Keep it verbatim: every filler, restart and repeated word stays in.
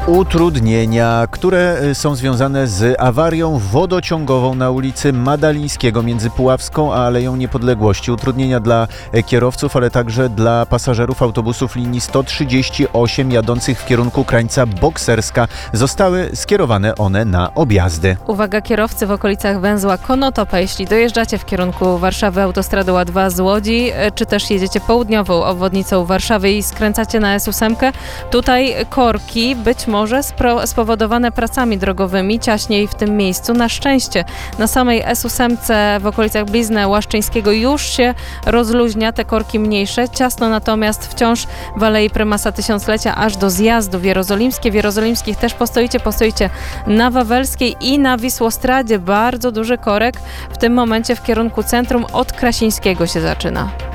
Utrudnienia, które są związane z awarią wodociągową na ulicy Madalińskiego między Puławską a Aleją Niepodległości. Utrudnienia dla kierowców, ale także dla pasażerów autobusów linii sto trzydzieści osiem jadących w kierunku Krańca Bokserska. Zostały skierowane one na objazdy. Uwaga kierowcy w okolicach węzła Konotopa, jeśli dojeżdżacie w kierunku Warszawy autostradą A dwa z Łodzi, czy też jedziecie południową obwodnicą Warszawy i skręcacie na S osiem, tutaj korki być może Może spro- spowodowane pracami drogowymi, ciaśniej w tym miejscu. Na szczęście na samej S osiem w okolicach Blizny Łaszczyńskiego już się rozluźnia, te korki mniejsze. Ciasno natomiast wciąż w Alei Prymasa Tysiąclecia aż do zjazdu w Jerozolimskie. W Jerozolimskich też postoicie, postoicie na Wawelskiej i na Wisłostradzie. Bardzo duży korek w tym momencie w kierunku centrum od Krasińskiego się zaczyna.